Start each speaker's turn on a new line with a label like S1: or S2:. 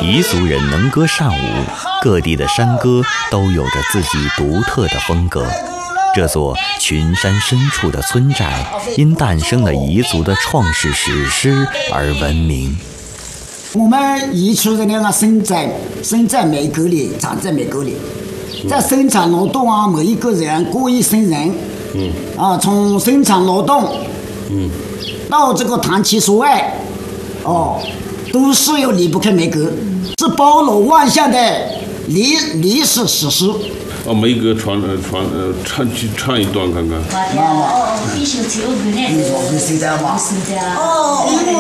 S1: 彝族人能歌善舞，各地的山歌都有着自己独特的风格。这座群山深处的村寨，因诞生了彝族的创世史诗而闻名。
S2: 我们彝族人呢，生在美国里，长在美国里，在生产劳动啊，每一个人过一生人，从生产劳动，到这个谈情说爱，都是要离不开美国，是包罗万象的历史史诗。
S3: 梅哥唱一段看看。